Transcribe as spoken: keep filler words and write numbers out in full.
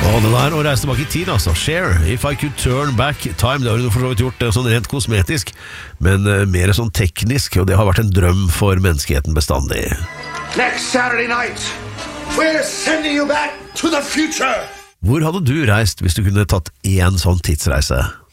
Og det der å reise tilbake i tid, altså. Cher, If I Could Turn Back Time. Det har du for så vidt gjort sånn rent kosmetisk, men uh, mer sånn teknisk, og det har vært en drøm for menneskeheten bestandig. Next Saturday night, we're sending you back to the future. Hvor hadde du reist hvis du kunne tatt én sånn tidsreise?